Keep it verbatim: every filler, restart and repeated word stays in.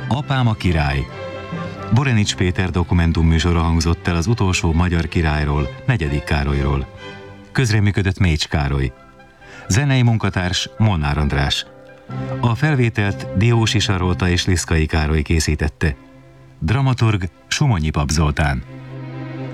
Apám a király. Borenics Péter dokumentumműsora hangzott el az utolsó magyar királyról, negyedik Károlyról. Közreműködött Mécs Károly. Zenei munkatárs Molnár András. A felvételt Diósi Sarolta és Liszkai Károly készítette. Dramaturg Somonyi Pap Zoltán.